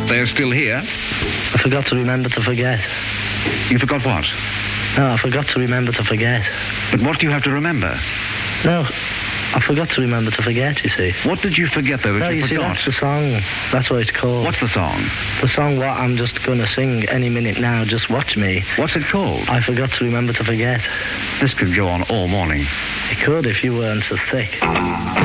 They're still here. I forgot to remember to forget. You forgot what? No, I forgot to remember to forget. But what do you have to remember? No, I forgot to remember to forget, you see. What did you forget, though, that No, you see, forgot? that's the song. That's what it's called. What's the song? The song what I'm just going to sing any minute now, Just Watch Me. What's it called? I forgot to remember to forget. This could go on all morning. It could if you weren't so thick.